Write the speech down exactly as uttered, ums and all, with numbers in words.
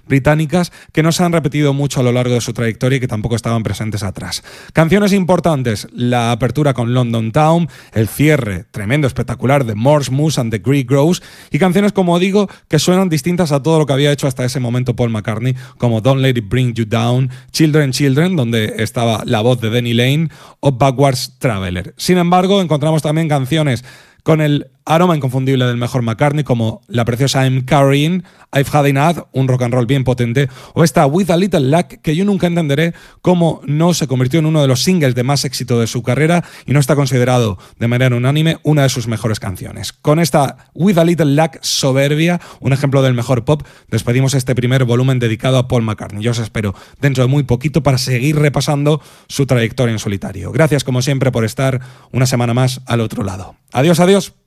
británicas que no se han repetido mucho a lo largo de su trayectoria y que tampoco estaban presentes atrás. Canciones importantes, la apertura con London Town, el cierre tremendo, espectacular de Morse Moose and the Greek Grows, y canciones, como digo, que suenan distintas a todo lo que había hecho hasta ese momento Paul McCartney, como Don't Let It Bring You Down, Children, Children, donde estaba la voz de Denny Lane, o Backwards Traveler. Sin embargo, encontramos también canciones con el aroma inconfundible del mejor McCartney, como la preciosa I'm Carrying, I've Had Enough, un rock and roll bien potente, o esta With a Little Luck, que yo nunca entenderé cómo no se convirtió en uno de los singles de más éxito de su carrera y no está considerado de manera unánime una de sus mejores canciones. Con esta With a Little Luck soberbia, un ejemplo del mejor pop, despedimos este primer volumen dedicado a Paul McCartney. Yo os espero dentro de muy poquito para seguir repasando su trayectoria en solitario. Gracias, como siempre, por estar una semana más al otro lado. Adiós, adiós.